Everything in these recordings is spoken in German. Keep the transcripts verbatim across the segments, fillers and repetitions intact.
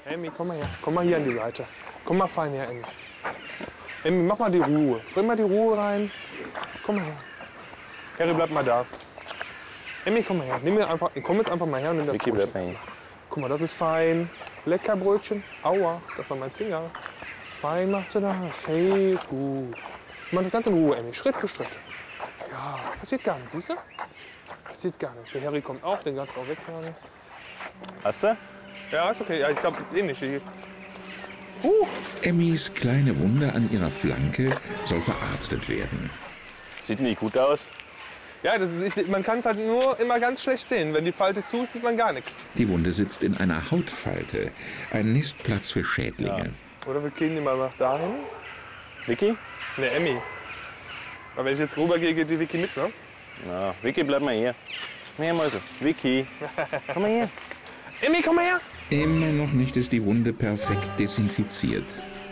Emmy, komm mal her. Komm mal hier an die Seite. Komm mal fein her, Emmy. Emmy, mach mal die Ruhe. Bring mal die Ruhe rein. Komm mal her. Harry, bleib mal da. Emmy, komm mal her. Nimm mir einfach, komm jetzt einfach mal her und nimm das Vicky, Brötchen. bleib mal hier. Guck mal, das ist fein. Lecker Brötchen. Aua, das war mein Finger. Fein macht du das. Hey, gut. Mach das ganz in Ruhe, Emmy. Schritt für Schritt. Ja, passiert gar nichts, siehst du? Passiert gar nichts. Der Harry kommt auch, den kannst du auch wegtragen. Hast du? Ja, ist okay. Ja, ich glaube, ähnlich. Uh. Emmys kleine Wunde an ihrer Flanke soll verarztet werden. Sieht nicht gut aus. Ja, das ist, ich, man kann es halt nur immer ganz schlecht sehen. Wenn die Falte zu ist, sieht man gar nichts. Die Wunde sitzt in einer Hautfalte, ein Nistplatz für Schädlinge. Ja. Oder wir gehen die mal nach dahin. Vicky? Ne, Emmy. Aber wenn ich jetzt rübergehe, geht die Vicky mit, ne? Ja, Vicky, bleib mal hier. Komm her, Mäuse. Vicky, komm mal her. Emmy, komm mal her. Immer noch nicht ist die Wunde perfekt desinfiziert.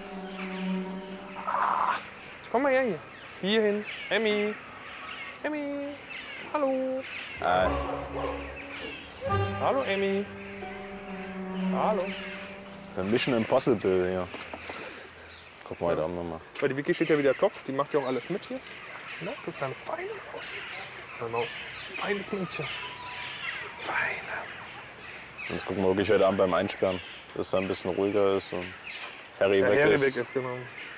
Komm mal her hier. Hier hin. Emmy. Emmy. Hallo. Ah. Hallo, Emmy. Hallo. Ein Mission Impossible hier. Guck mal da nochmal. Weil die Vicky steht ja wieder Kopf. Die macht ja auch alles mit hier. Na, du bist eine feine Maus. Genau. Feines Mädchen. Feine. Jetzt gucken wir wirklich heute Abend beim Einsperren, dass es ein bisschen ruhiger ist und Harry Der weg Harry ist. weg ist, genau.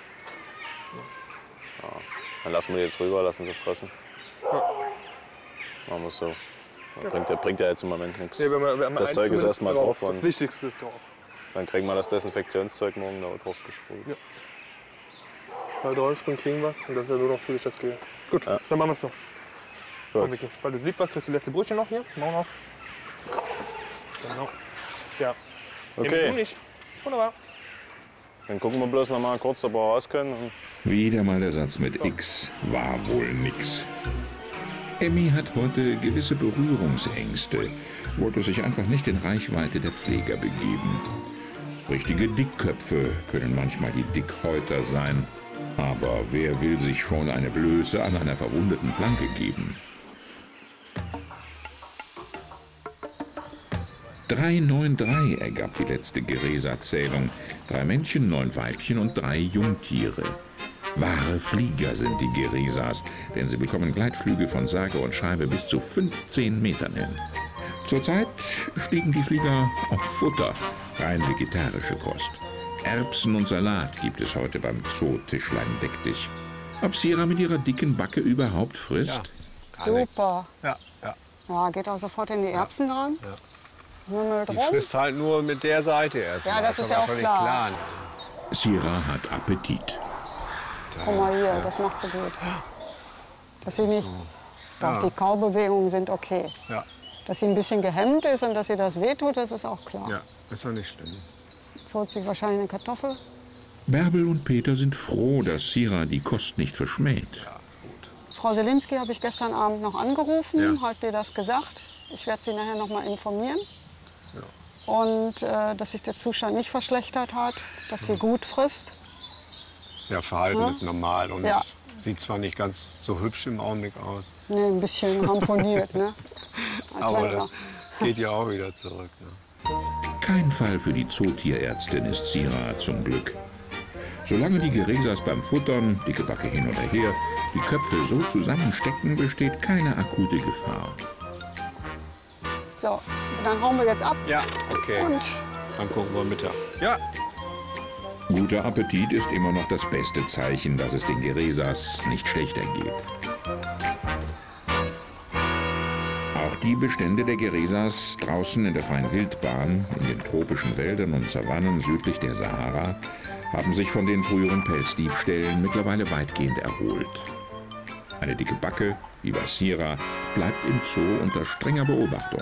Ja, dann lassen wir die jetzt rüber, lassen sie fressen. Ja. Machen wir es so. Das bringt, ja, bringt ja jetzt im Moment nichts. Nee, wir haben, wir haben das Zeug ist erstmal drauf. drauf. Das Und Wichtigste ist drauf. dann kriegen wir das Desinfektionszeug morgen da drauf gesprüht. Ja. Bei Rollspringen kriegen wir was und das ist ja nur noch für dich das Geld. Gut, Ja. dann machen wir es so. Gut. Komm, Vicky, weil du lieb was, kriegst du die letzte Brötchen noch hier. Machen wir auf. Genau. Ja. Okay. Eben nicht. Wunderbar. Dann gucken wir bloß noch mal kurz, ob wir raus können. Wieder mal der Satz mit X war wohl nix. Emmy hat heute gewisse Berührungsängste, wollte sich einfach nicht in Reichweite der Pfleger begeben. Richtige Dickköpfe können manchmal die Dickhäuter sein, aber wer will sich schon eine Blöße an einer verwundeten Flanke geben? drei neun drei ergab die letzte Geresa-Zählung. Drei Männchen, neun Weibchen und drei Jungtiere. Wahre Flieger sind die Geresas, denn sie bekommen Gleitflüge von sage und schreibe bis zu fünfzehn Metern hin. Zurzeit fliegen die Flieger auf Futter, rein vegetarische Kost. Erbsen und Salat gibt es heute beim Zoo-Tischlein Deck dich. Ob Sira mit ihrer dicken Backe überhaupt frisst? Ja, super. Ja, ja. Ja, geht auch sofort in die Erbsen dran. Ja. Mümmelt Die rum. frisst halt nur mit der Seite erst. Ja, das ist ja auch völlig klar. Sira hat Appetit. Guck mal hier, das macht sie gut. Dass sie nicht. Doch, Ja. die Kaubewegungen sind okay. Ja, Dass sie ein bisschen gehemmt ist und dass sie das wehtut, das ist auch klar. ja, ist doch nicht schlimm. Jetzt holt sie wahrscheinlich eine Kartoffel. Bärbel und Peter sind froh, dass Sira die Kost nicht verschmäht. Ja, gut. Frau Selinski habe ich gestern Abend noch angerufen, Ja. hat dir das gesagt. Ich werde sie nachher noch mal informieren. Ja. Und äh, dass sich der Zustand nicht verschlechtert hat, dass sie gut frisst. Ja, Verhalten Ja. ist normal und Ja. es sieht zwar nicht ganz so hübsch im Augenblick aus, Nee, ein bisschen ramponiert, ne? Als aber wenn das er- geht ja auch wieder zurück. Ne? Kein Fall für die Zootierärztin ist Sira zum Glück. Solange die Geresas beim Futtern, dicke Backe hin oder her, die Köpfe so zusammenstecken, besteht keine akute Gefahr. So, dann hauen wir jetzt ab Ja, okay. und Dann gucken wir Mittag. Ja. Guter Appetit ist immer noch das beste Zeichen, dass es den Geresas nicht schlechter geht. Auch die Bestände der Geresas draußen in der freien Wildbahn, in den tropischen Wäldern und Savannen südlich der Sahara, haben sich von den früheren Pelzdiebstählen mittlerweile weitgehend erholt. Eine dicke Backe, wie bei Sira, bleibt im Zoo unter strenger Beobachtung.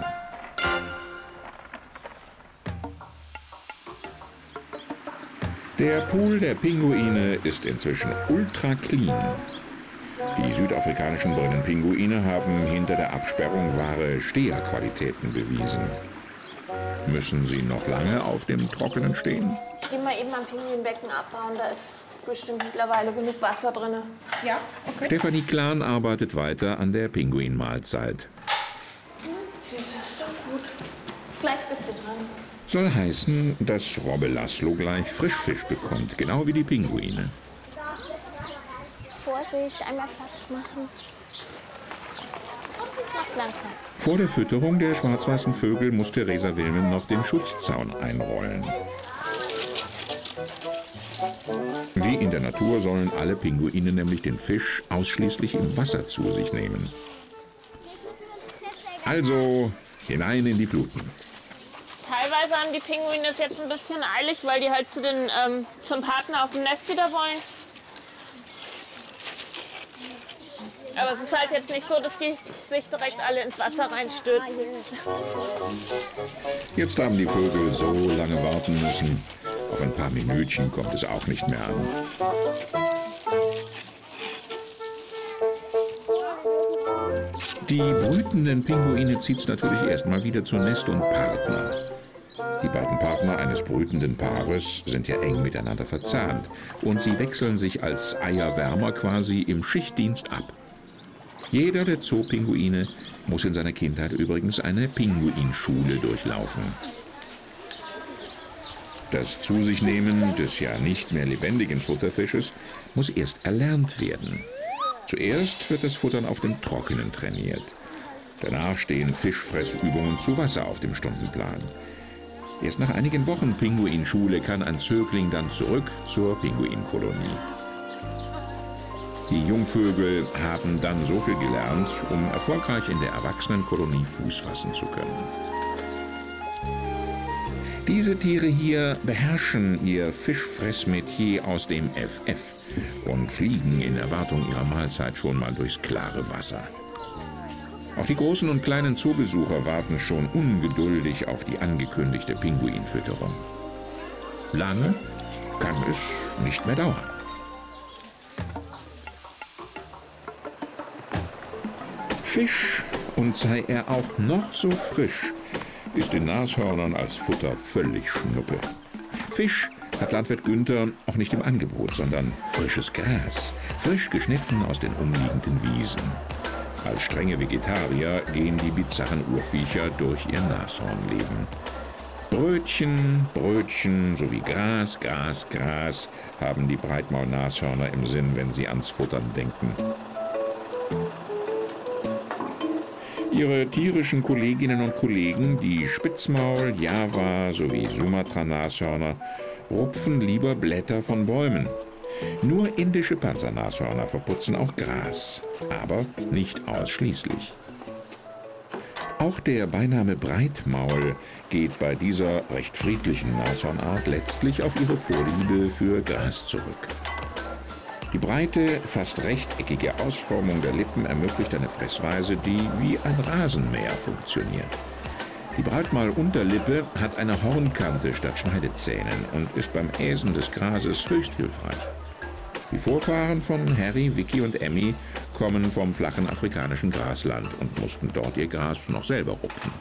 Der Pool der Pinguine ist inzwischen ultra clean. Die südafrikanischen Brennenpinguine haben hinter der Absperrung wahre Steherqualitäten bewiesen. Müssen sie noch lange auf dem Trockenen stehen? Ich gehe mal eben am Pinguinbecken abbauen, da ist bestimmt mittlerweile genug Wasser drin. Ja, okay. Stefanie Klan arbeitet weiter an der Pinguinmahlzeit. Süß, ist doch gut. Gleich bist du dran. Soll heißen, dass Robbe Laszlo gleich Frischfisch bekommt, genau wie die Pinguine. Vorsicht, einmal Platz machen. Macht langsam. Vor der Fütterung der schwarz-weißen Vögel muss Theresa Wilmen noch den Schutzzaun einrollen. Wie in der Natur sollen alle Pinguine nämlich den Fisch ausschließlich im Wasser zu sich nehmen. Also hinein in die Fluten. Teilweise haben die Pinguine es jetzt ein bisschen eilig, weil die halt zu den, ähm, zum Partner auf dem Nest wieder wollen. Aber es ist halt jetzt nicht so, dass die sich direkt alle ins Wasser reinstürzen. Jetzt haben die Vögel so lange warten müssen. Auf ein paar Minütchen kommt es auch nicht mehr an. Die brütenden Pinguine zieht es natürlich erstmal wieder zu Nest und Partner. Die beiden Partner eines brütenden Paares sind ja eng miteinander verzahnt und sie wechseln sich als Eierwärmer quasi im Schichtdienst ab. Jeder der Zoopinguine muss in seiner Kindheit übrigens eine Pinguinschule durchlaufen. Das Zu sich nehmen des ja nicht mehr lebendigen Futterfisches muss erst erlernt werden. Zuerst wird das Futtern auf dem Trockenen trainiert. Danach stehen Fischfressübungen zu Wasser auf dem Stundenplan. Erst nach einigen Wochen Pinguinschule kann ein Zögling dann zurück zur Pinguinkolonie. Die Jungvögel haben dann so viel gelernt, um erfolgreich in der Erwachsenenkolonie Fuß fassen zu können. Diese Tiere hier beherrschen ihr Fischfressmetier aus dem F F und fliegen in Erwartung ihrer Mahlzeit schon mal durchs klare Wasser. Auch die großen und kleinen Zoobesucher warten schon ungeduldig auf die angekündigte Pinguinfütterung. Lange kann es nicht mehr dauern. Fisch, und sei er auch noch so frisch, ist den Nashörnern als Futter völlig Schnuppe. Fisch hat Landwirt Günther auch nicht im Angebot, sondern frisches Gras, frisch geschnitten aus den umliegenden Wiesen. Als strenge Vegetarier gehen die bizarren Urviecher durch ihr Nashornleben. Brötchen, Brötchen sowie Gras, Gras, Gras haben die Breitmaulnashörner im Sinn, wenn sie ans Futtern denken. Ihre tierischen Kolleginnen und Kollegen, die Spitzmaul, Java sowie Sumatra-Nashörner, rupfen lieber Blätter von Bäumen. Nur indische Panzernashörner verputzen auch Gras, aber nicht ausschließlich. Auch der Beiname Breitmaul geht bei dieser recht friedlichen Nashornart letztlich auf ihre Vorliebe für Gras zurück. Die breite, fast rechteckige Ausformung der Lippen ermöglicht eine Fressweise, die wie ein Rasenmäher funktioniert. Die Breitmaul-Unterlippe hat eine Hornkante statt Schneidezähnen und ist beim Äsen des Grases höchst hilfreich. Die Vorfahren von Harry, Vicky und Emmy kommen vom flachen afrikanischen Grasland und mussten dort ihr Gras noch selber rupfen.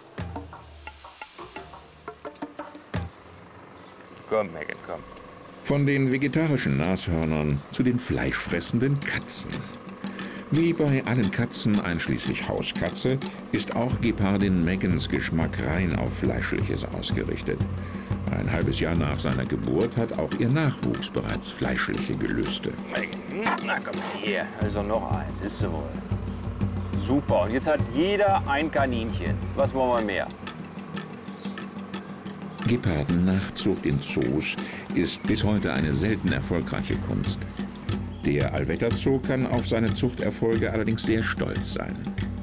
Komm, Megan, komm. Von den vegetarischen Nashörnern zu den fleischfressenden Katzen. Wie bei allen Katzen, einschließlich Hauskatze, ist auch Gepardin Megans Geschmack rein auf Fleischliches ausgerichtet. Ein halbes Jahr nach seiner Geburt hat auch ihr Nachwuchs bereits fleischliche Gelüste. Megan, na komm hier, also noch eins, ist so wohl. Super, und jetzt hat jeder ein Kaninchen. Was wollen wir mehr? Gepardennachzucht in Zoos ist bis heute eine selten erfolgreiche Kunst. Der Allwetter Zoo kann auf seine Zuchterfolge allerdings sehr stolz sein.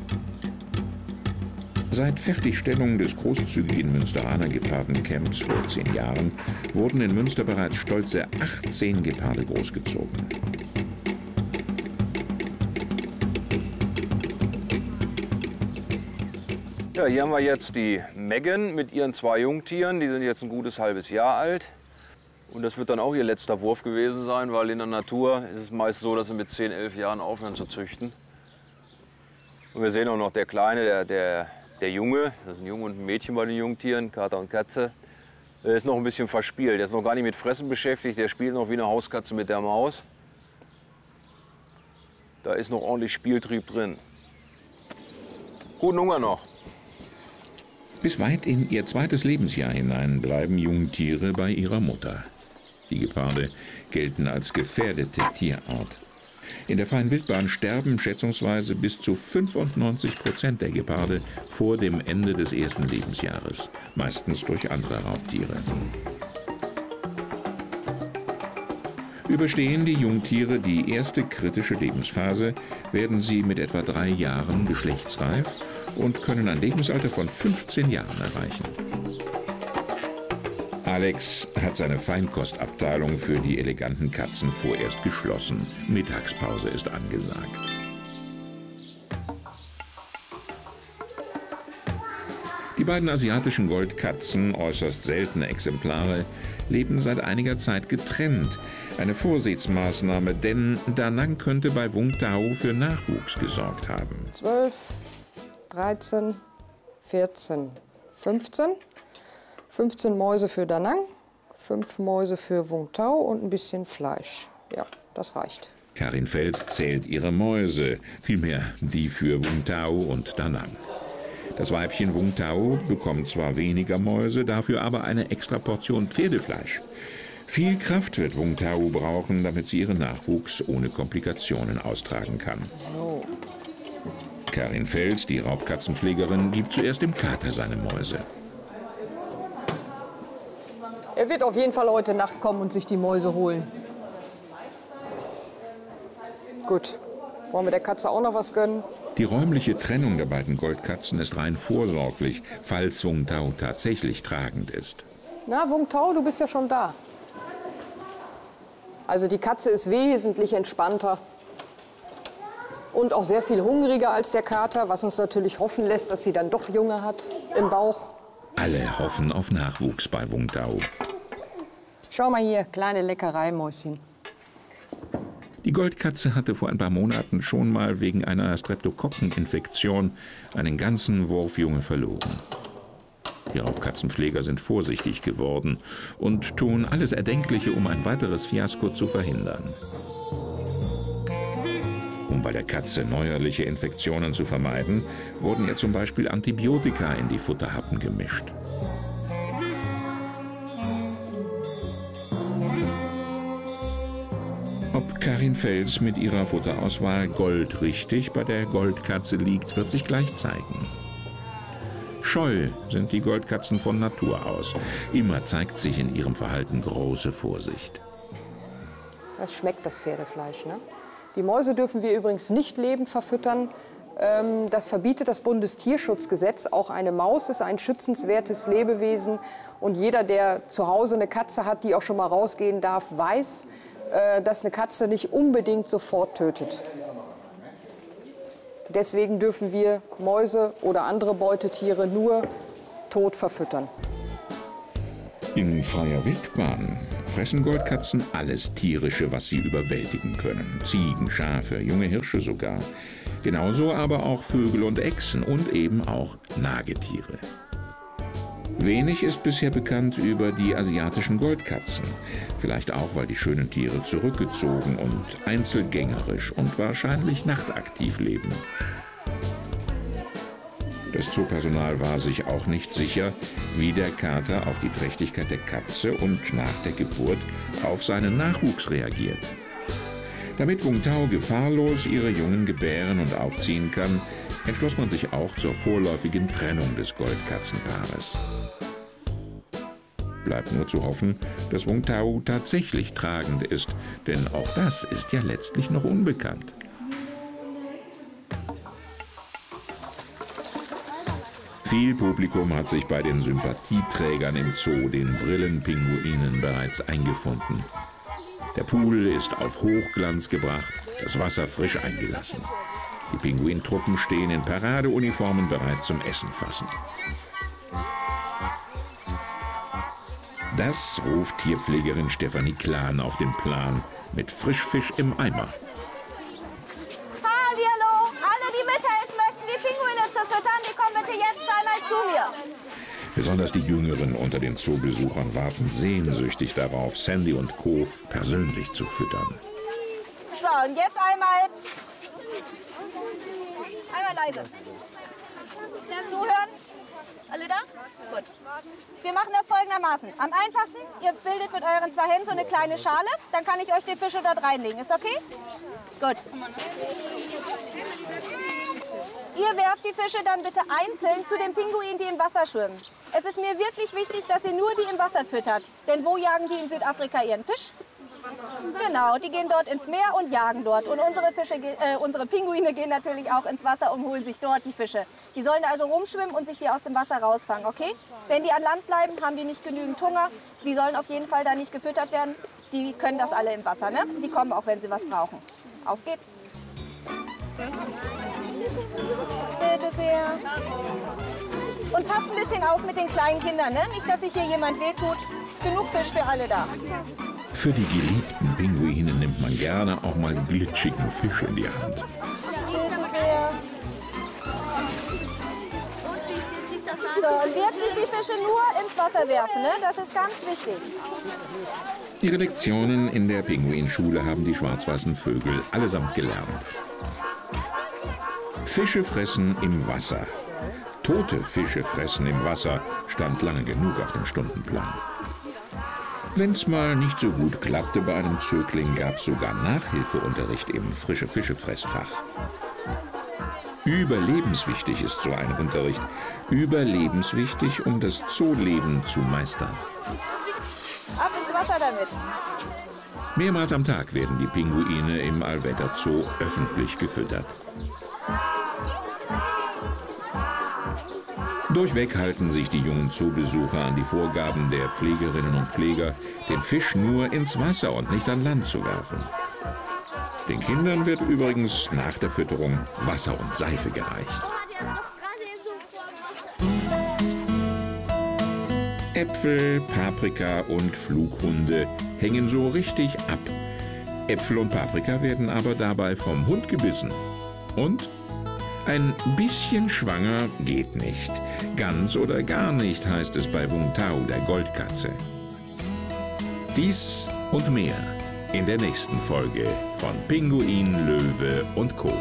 Seit Fertigstellung des großzügigen Münsteraner Gepardencamps vor zehn Jahren wurden in Münster bereits stolze achtzehn Geparde großgezogen. Ja, hier haben wir jetzt die Megan mit ihren zwei Jungtieren. Die sind jetzt ein gutes halbes Jahr alt. Und das wird dann auch ihr letzter Wurf gewesen sein, weil in der Natur ist es meist so, dass sie mit zehn, elf Jahren aufhören zu züchten. Und wir sehen auch noch der Kleine, der, der, der Junge, das ist ein Junge und ein Mädchen bei den Jungtieren, Kater und Katze. Der ist noch ein bisschen verspielt, der ist noch gar nicht mit Fressen beschäftigt, der spielt noch wie eine Hauskatze mit der Maus. Da ist noch ordentlich Spieltrieb drin. Guten Hunger noch. Bis weit in ihr zweites Lebensjahr hinein bleiben Jungtiere bei ihrer Mutter. Die Geparde gelten als gefährdete Tierart. In der freien Wildbahn sterben schätzungsweise bis zu fünfundneunzig Prozent der Geparde vor dem Ende des ersten Lebensjahres, meistens durch andere Raubtiere. Überstehen die Jungtiere die erste kritische Lebensphase, werden sie mit etwa drei Jahren geschlechtsreif und können ein Lebensalter von fünfzehn Jahren erreichen. Alex hat seine Feinkostabteilung für die eleganten Katzen vorerst geschlossen. Mittagspause ist angesagt. Die beiden asiatischen Goldkatzen, äußerst seltene Exemplare, leben seit einiger Zeit getrennt. Eine Vorsichtsmaßnahme, denn Da Nang könnte bei Vung Tau für Nachwuchs gesorgt haben. zwölf, dreizehn, vierzehn, fünfzehn. fünfzehn Mäuse für Da Nang, fünf Mäuse für Vung Tau und ein bisschen Fleisch. Ja, das reicht. Karin Fels zählt ihre Mäuse, vielmehr die für Vung Tau und Da Nang. Das Weibchen Vung Tau bekommt zwar weniger Mäuse, dafür aber eine extra Portion Pferdefleisch. Viel Kraft wird Vung Tau brauchen, damit sie ihren Nachwuchs ohne Komplikationen austragen kann. So. Karin Fels, die Raubkatzenpflegerin, gibt zuerst dem Kater seine Mäuse. Er wird auf jeden Fall heute Nacht kommen und sich die Mäuse holen. Gut. Wollen wir der Katze auch noch was gönnen? Die räumliche Trennung der beiden Goldkatzen ist rein vorsorglich, falls Vung Tau tatsächlich tragend ist. Na, Vung Tau, du bist ja schon da. Also die Katze ist wesentlich entspannter und auch sehr viel hungriger als der Kater, was uns natürlich hoffen lässt, dass sie dann doch Junge hat im Bauch. Alle hoffen auf Nachwuchs bei Vung Tau. Schau mal hier, kleine Leckerei, Mäuschen. Die Goldkatze hatte vor ein paar Monaten schon mal wegen einer Streptokokkeninfektion einen ganzen Wurf Junge verloren. Die Raubkatzenpfleger sind vorsichtig geworden und tun alles Erdenkliche, um ein weiteres Fiasko zu verhindern. Um bei der Katze neuerliche Infektionen zu vermeiden, wurden ihr zum Beispiel Antibiotika in die Futterhappen gemischt. Ob Karin Fels mit ihrer Futterauswahl goldrichtig bei der Goldkatze liegt, wird sich gleich zeigen. Scheu sind die Goldkatzen von Natur aus. Immer zeigt sich in ihrem Verhalten große Vorsicht. Das schmeckt, das Pferdefleisch, ne? Die Mäuse dürfen wir übrigens nicht lebend verfüttern. Ähm, das verbietet das Bundestierschutzgesetz. Auch eine Maus ist ein schützenswertes Lebewesen. Und jeder, der zu Hause eine Katze hat, die auch schon mal rausgehen darf, weiß, dass eine Katze nicht unbedingt sofort tötet. Deswegen dürfen wir Mäuse oder andere Beutetiere nur tot verfüttern. In freier Wildbahn fressen Goldkatzen alles Tierische, was sie überwältigen können. Ziegen, Schafe, junge Hirsche sogar. Genauso aber auch Vögel und Echsen und eben auch Nagetiere. Wenig ist bisher bekannt über die asiatischen Goldkatzen. Vielleicht auch, weil die schönen Tiere zurückgezogen und einzelgängerisch und wahrscheinlich nachtaktiv leben. Das Zoopersonal war sich auch nicht sicher, wie der Kater auf die Trächtigkeit der Katze und nach der Geburt auf seinen Nachwuchs reagiert. Damit Vung Tau gefahrlos ihre Jungen gebären und aufziehen kann, entschloss man sich auch zur vorläufigen Trennung des Goldkatzenpaares. Bleibt nur zu hoffen, dass Vung Tau tatsächlich tragend ist, denn auch das ist ja letztlich noch unbekannt. Viel Publikum hat sich bei den Sympathieträgern im Zoo, den Brillenpinguinen, bereits eingefunden. Der Pool ist auf Hochglanz gebracht, das Wasser frisch eingelassen. Die Pinguintruppen stehen in Paradeuniformen bereit zum Essenfassen. Das ruft Tierpflegerin Stefanie Klan auf den Plan mit Frischfisch im Eimer. Hallihallo! Alle, die mithelfen möchten, die Pinguine zu füttern, die kommen bitte jetzt einmal zu mir. Besonders die Jüngeren unter den Zoobesuchern warten sehnsüchtig darauf, Sandy und Co. persönlich zu füttern. So, und jetzt einmal... Einmal leise. Zuhören. Alle da? Gut. Wir machen das folgendermaßen. Am einfachsten, ihr bildet mit euren zwei Händen so eine kleine Schale, dann kann ich euch die Fische dort reinlegen. Ist okay? Gut. Ihr werft die Fische dann bitte einzeln zu den Pinguinen, die im Wasser schwimmen. Es ist mir wirklich wichtig, dass ihr nur die im Wasser füttert. Denn wo jagen die in Südafrika ihren Fisch? Genau, die gehen dort ins Meer und jagen dort. Und unsere, Fische, äh, unsere Pinguine gehen natürlich auch ins Wasser und holen sich dort die Fische. Die sollen also rumschwimmen und sich die aus dem Wasser rausfangen, okay? Wenn die an Land bleiben, haben die nicht genügend Hunger. Die sollen auf jeden Fall da nicht gefüttert werden. Die können das alle im Wasser, ne? Die kommen auch, wenn sie was brauchen. Auf geht's. Bitte sehr. Und passt ein bisschen auf mit den kleinen Kindern, ne? Nicht, dass sich hier jemand wehtut. Ist genug Fisch für alle da. Für die geliebten Pinguine nimmt man gerne auch mal glitschigen Fisch in die Hand. Bitte sehr. So, und wirklich die Fische nur ins Wasser werfen, ne? Das ist ganz wichtig. Ihre Lektionen in der Pinguinschule haben die schwarz-weißen Vögel allesamt gelernt. Fische fressen im Wasser. Tote Fische fressen im Wasser stand lange genug auf dem Stundenplan. Wenn's mal nicht so gut klappte bei einem Zögling, gab's sogar Nachhilfeunterricht im Frische-Fische-Fressfach. Überlebenswichtig ist so ein Unterricht. Überlebenswichtig, um das Zooleben zu meistern. Ab ins Wasser damit. Mehrmals am Tag werden die Pinguine im Alvetter Zoo öffentlich gefüttert. Durchweg halten sich die jungen Zoobesucher an die Vorgaben der Pflegerinnen und Pfleger, den Fisch nur ins Wasser und nicht an Land zu werfen. Den Kindern wird übrigens nach der Fütterung Wasser und Seife gereicht. Äpfel, Paprika und Flughunde hängen so richtig ab. Äpfel und Paprika werden aber dabei vom Hund gebissen. Und ein bisschen schwanger geht nicht. Ganz oder gar nicht, heißt es bei Wung Tau, der Goldkatze. Dies und mehr in der nächsten Folge von Pinguin, Löwe und Co.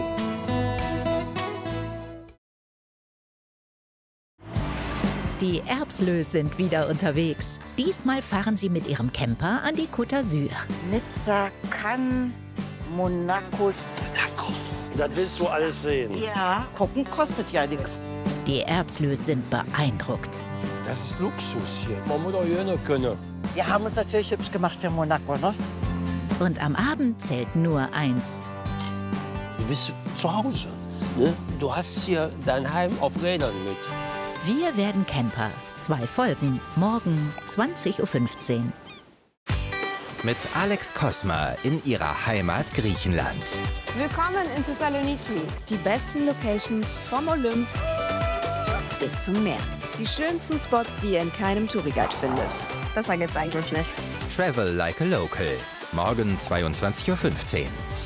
Die Erbslös sind wieder unterwegs. Diesmal fahren sie mit ihrem Camper an die Côte d'Azur. Nizza, Cannes, Monaco. Monaco. Das willst du alles sehen. Ja, gucken kostet ja nichts. Die Erbslös sind beeindruckt. Das ist Luxus hier. Man muss doch hier können. Wir haben es natürlich hübsch gemacht für Monaco, ne? Und am Abend zählt nur eins. Du bist zu Hause. Ne? Du hast hier dein Heim auf Rädern mit. Wir werden Camper. Zwei Folgen. Morgen zwanzig Uhr fünfzehn. Mit Alex Kosma in ihrer Heimat Griechenland. Willkommen in Thessaloniki. Die besten Locations vom Olymp bis zum Meer. Die schönsten Spots, die ihr in keinem Touriguide findet. Besser geht's eigentlich nicht. Travel like a local. Morgen zweiundzwanzig Uhr fünfzehn.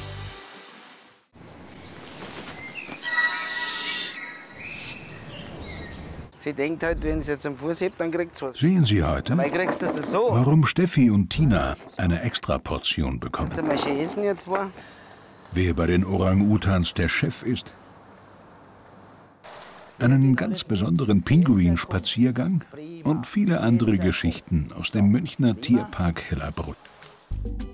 Sie denkt halt, wenn sie jetzt am Fuß hebt, dann kriegt sie was. Sehen Sie heute, Weil kriegst du es so. warum Steffi und Tina eine Extraportion bekommen. Kannst du mal schön essen jetzt mal? Wer bei den Orang-Utans der Chef ist? Einen ganz besonderen Pinguinspaziergang und viele andere Geschichten aus dem Münchner Tierpark Hellerbrunn.